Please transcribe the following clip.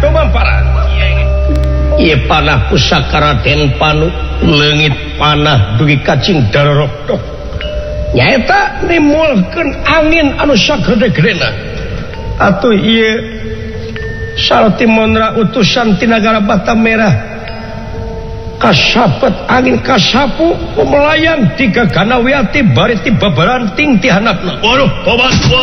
Domamparan. Ieu panah pusaka Raden Panu, leungit panah dugi kacing Dararokto. Nyaeta nimulkeun angin anu sagede-gedena. Atuh ieu sarti monra utusan ti nagara Batam Merah. Kasapet angin kasapu pemelayan tiga ganawiati bari ti babaranting ti handapna. Waduh, tobat.